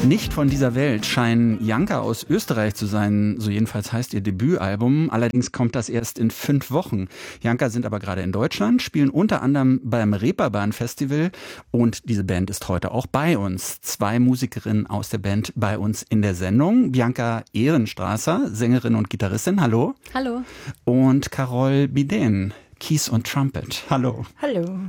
Nicht von dieser Welt scheinen Janka aus Österreich zu sein, so jedenfalls heißt ihr Debütalbum. Allerdings kommt das erst in 5 Wochen. Janka sind aber gerade in Deutschland, spielen unter anderem beim Reeperbahn Festival und diese Band ist heute auch bei uns. 2 Musikerinnen aus der Band bei uns in der Sendung. Bianca Ehrenstraßer, Sängerin und Gitarristin, hallo. Hallo. Und Carol Biden, Keys und Trumpet, hallo. Hallo.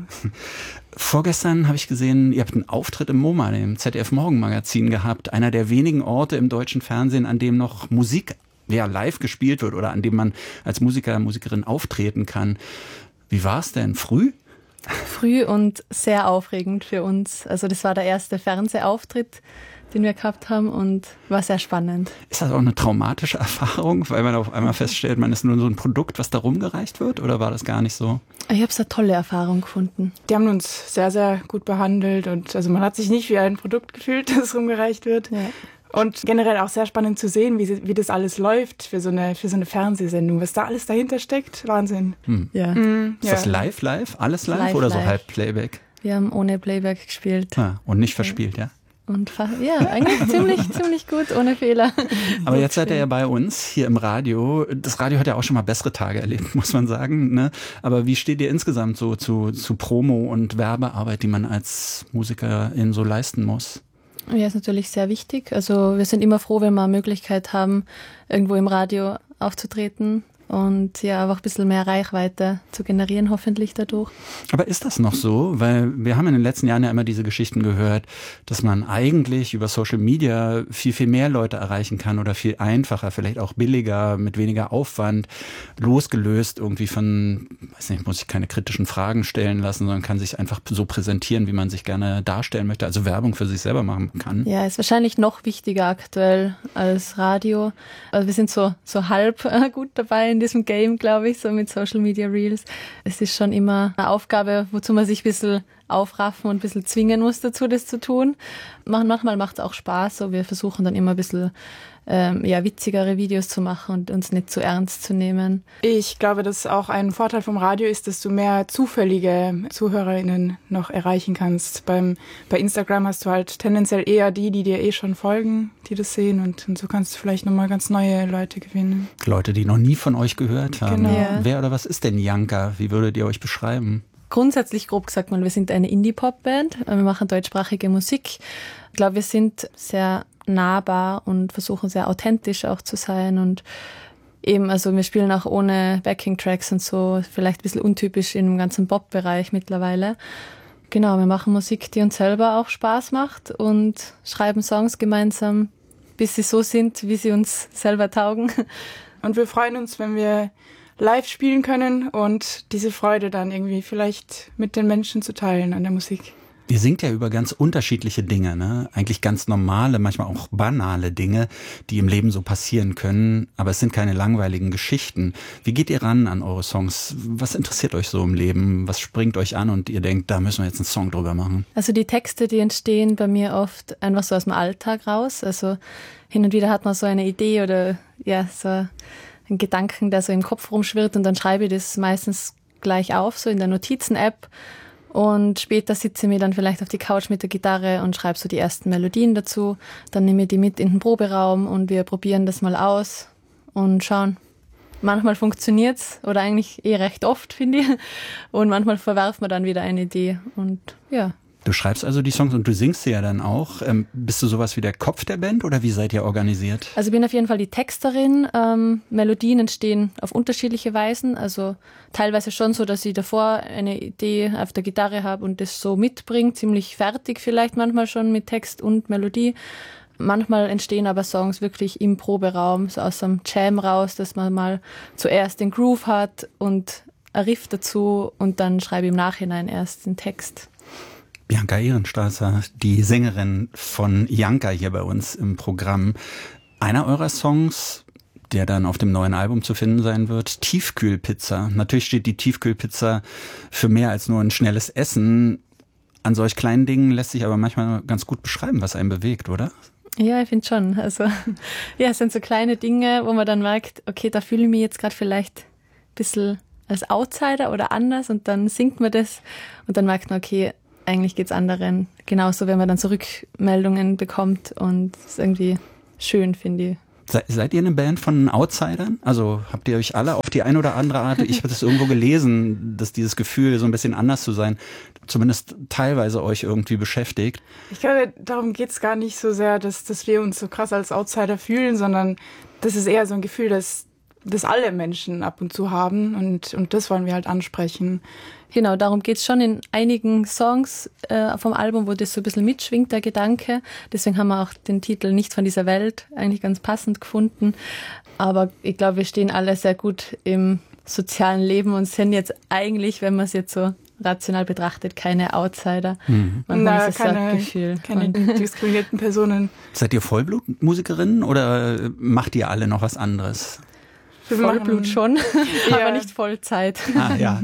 Vorgestern habe ich gesehen, ihr habt einen Auftritt im MoMA, dem ZDF-Morgenmagazin gehabt. Einer der wenigen Orte im deutschen Fernsehen, an dem noch Musik live gespielt wird oder an dem man als Musiker, Musikerin auftreten kann. Wie war es denn? Früh? Früh und sehr aufregend für uns. Also das war der erste Fernsehauftritt, den wir gehabt haben und war sehr spannend. Ist das auch eine traumatische Erfahrung, weil man auf einmal feststellt, man ist nur so ein Produkt, was da rumgereicht wird, oder war das gar nicht so? Ich habe es eine tolle Erfahrung gefunden. Die haben uns sehr, sehr gut behandelt und also man hat sich nicht wie ein Produkt gefühlt, das rumgereicht wird. Ja. Und generell auch sehr spannend zu sehen, wie das alles läuft für so eine Fernsehsendung. Was da alles dahinter steckt, Wahnsinn. Ja. Ist das live? Alles live oder so halb Playback? Wir haben ohne Playback gespielt. Und nicht verspielt, ja? Und eigentlich ziemlich gut, ohne Fehler. Aber jetzt seid ihr ja bei uns hier im Radio. Das Radio hat ja auch schon mal bessere Tage erlebt, muss man sagen, ne? Aber wie steht ihr insgesamt so zu Promo und Werbearbeit, die man als Musikerin so leisten muss? Ja, ist natürlich sehr wichtig. Also wir sind immer froh, wenn wir eine Möglichkeit haben, irgendwo im Radio aufzutreten. Und ja, einfach ein bisschen mehr Reichweite zu generieren, hoffentlich dadurch. Aber ist das noch so? Weil wir haben in den letzten Jahren ja immer diese Geschichten gehört, dass man eigentlich über Social Media viel, viel mehr Leute erreichen kann oder viel einfacher, vielleicht auch billiger, mit weniger Aufwand, losgelöst irgendwie von, weiß nicht, muss ich keine kritischen Fragen stellen lassen, sondern kann sich einfach so präsentieren, wie man sich gerne darstellen möchte, also Werbung für sich selber machen kann. Ja, ist wahrscheinlich noch wichtiger aktuell als Radio. Also wir sind so halb gut dabei in diesem Game, glaube ich, so mit Social Media Reels. Es ist schon immer eine Aufgabe, wozu man sich ein bisschen aufraffen und ein bisschen zwingen muss dazu, das zu tun. Manchmal macht es auch Spaß, so wir versuchen dann immer ein bisschen witzigere Videos zu machen und uns nicht zu ernst zu nehmen. Ich glaube, dass auch ein Vorteil vom Radio ist, dass du mehr zufällige ZuhörerInnen noch erreichen kannst. Bei Instagram hast du halt tendenziell eher die dir schon folgen, die das sehen und so kannst du vielleicht nochmal ganz neue Leute gewinnen. Leute, die noch nie von euch gehört haben. Genau. Ja. Wer oder was ist denn Janka? Wie würdet ihr euch beschreiben? Grundsätzlich grob gesagt mal, wir sind eine Indie-Pop-Band. Wir machen deutschsprachige Musik. Ich glaube, wir sind sehr nahbar und versuchen sehr authentisch auch zu sein und eben, also wir spielen auch ohne Backing-Tracks und so, vielleicht ein bisschen untypisch im ganzen Pop-Bereich mittlerweile. Genau, wir machen Musik, die uns selber auch Spaß macht und schreiben Songs gemeinsam, bis sie so sind, wie sie uns selber taugen. Und wir freuen uns, wenn wir live spielen können und diese Freude dann irgendwie vielleicht mit den Menschen zu teilen an der Musik. Ihr singt ja über ganz unterschiedliche Dinge, ne? Eigentlich ganz normale, manchmal auch banale Dinge, die im Leben so passieren können, aber es sind keine langweiligen Geschichten. Wie geht ihr ran an eure Songs? Was interessiert euch so im Leben? Was springt euch an und ihr denkt, da müssen wir jetzt einen Song drüber machen? Also die Texte, die entstehen bei mir oft einfach so aus dem Alltag raus. Also hin und wieder hat man so eine Idee oder so einen Gedanken, der so im Kopf rumschwirrt und dann schreibe ich das meistens gleich auf, so in der Notizen-App. Und später sitze ich mir dann vielleicht auf die Couch mit der Gitarre und schreibe so die ersten Melodien dazu. Dann nehme ich die mit in den Proberaum und wir probieren das mal aus und schauen. Manchmal funktioniert's oder eigentlich recht oft, finde ich. Und manchmal verwerfen wir dann wieder eine Idee und ja. Du schreibst also die Songs und du singst sie ja dann auch. Bist du sowas wie der Kopf der Band oder wie seid ihr organisiert? Also ich bin auf jeden Fall die Texterin. Melodien entstehen auf unterschiedliche Weisen. Also teilweise schon so, dass ich davor eine Idee auf der Gitarre habe und das so mitbringe, ziemlich fertig vielleicht manchmal schon mit Text und Melodie. Manchmal entstehen aber Songs wirklich im Proberaum, so aus einem Jam raus, dass man mal zuerst den Groove hat und ein Riff dazu und dann schreibe ich im Nachhinein erst den Text. Bianca Ehrenstraßer, die Sängerin von Janka hier bei uns im Programm. Einer eurer Songs, der dann auf dem neuen Album zu finden sein wird, Tiefkühlpizza. Natürlich steht die Tiefkühlpizza für mehr als nur ein schnelles Essen. An solch kleinen Dingen lässt sich aber manchmal ganz gut beschreiben, was einen bewegt, oder? Ja, ich finde schon. Also ja, es sind so kleine Dinge, wo man dann merkt, okay, da fühle ich mich jetzt gerade vielleicht ein bisschen als Outsider oder anders und dann singt man das und dann merkt man, okay, eigentlich geht es anderen genauso, wenn man dann so Rückmeldungen bekommt und es ist irgendwie schön, finde ich. Seid ihr eine Band von Outsidern? Also habt ihr euch alle auf die eine oder andere Art, ich habe das irgendwo gelesen, dass dieses Gefühl, so ein bisschen anders zu sein, zumindest teilweise euch irgendwie beschäftigt? Ich glaube, darum geht's gar nicht so sehr, dass wir uns so krass als Outsider fühlen, sondern das ist eher so ein Gefühl, das alle Menschen ab und zu haben und das wollen wir halt ansprechen. Genau, darum geht's schon in einigen Songs vom Album, wo das so ein bisschen mitschwingt, der Gedanke. Deswegen haben wir auch den Titel Nicht von dieser Welt eigentlich ganz passend gefunden. Aber ich glaube, wir stehen alle sehr gut im sozialen Leben und sind jetzt eigentlich, wenn man es jetzt so rational betrachtet, keine Outsider. Manchmal ist es ein Gefühl. Keine diskriminierten Personen. Seid ihr Vollblutmusikerinnen oder macht ihr alle noch was anderes? Vollblut schon, aber nicht Vollzeit. Ja.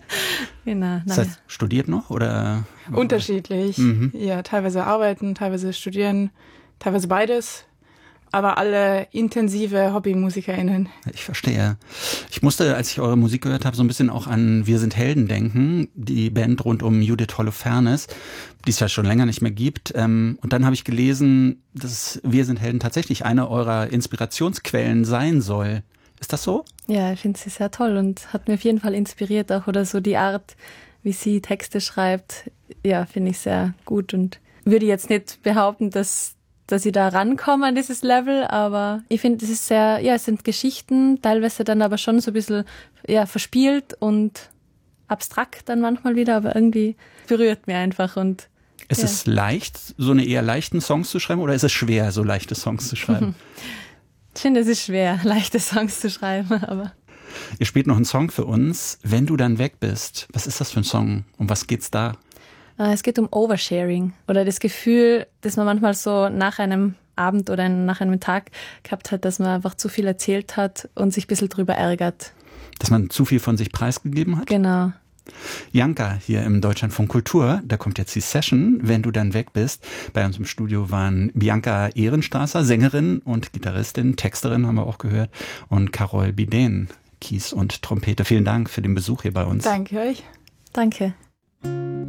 Genau. Das heißt, studiert noch oder? Unterschiedlich. Ja, teilweise arbeiten, teilweise studieren, teilweise beides. Aber alle intensive HobbymusikerInnen. Ich verstehe. Ich musste, als ich eure Musik gehört habe, so ein bisschen auch an Wir sind Helden denken, die Band rund um Judith Holofernes, die es ja schon länger nicht mehr gibt. Und dann habe ich gelesen, dass Wir sind Helden tatsächlich eine eurer Inspirationsquellen sein soll. Ist das so? Ja, ich finde sie sehr toll und hat mir auf jeden Fall inspiriert auch, oder so die Art, wie sie Texte schreibt, ja, finde ich sehr gut und würde jetzt nicht behaupten, dass ich da rankomme an dieses Level, aber ich finde, es ist sehr, ja, es sind Geschichten, teilweise dann aber schon so ein bisschen, ja, verspielt und abstrakt dann manchmal wieder, aber irgendwie berührt mir einfach und Ist es leicht, so eine eher leichten Songs zu schreiben oder ist es schwer, so leichte Songs zu schreiben? Ich finde, es ist schwer, leichte Songs zu schreiben, aber... Ihr spielt noch einen Song für uns, Wenn du dann weg bist. Was ist das für ein Song? Um was geht's da? Es geht um Oversharing oder das Gefühl, dass man manchmal so nach einem Abend oder nach einem Tag gehabt hat, dass man einfach zu viel erzählt hat und sich ein bisschen drüber ärgert. Dass man zu viel von sich preisgegeben hat? Genau. Janka hier im Deutschlandfunk Kultur, da kommt jetzt die Session, Wenn du dann weg bist. Bei uns im Studio waren Bianca Ehrenstraßer, Sängerin und Gitarristin, Texterin haben wir auch gehört, und Carol Biden, Kies und Trompete. Vielen Dank für den Besuch hier bei uns. Danke euch. Danke.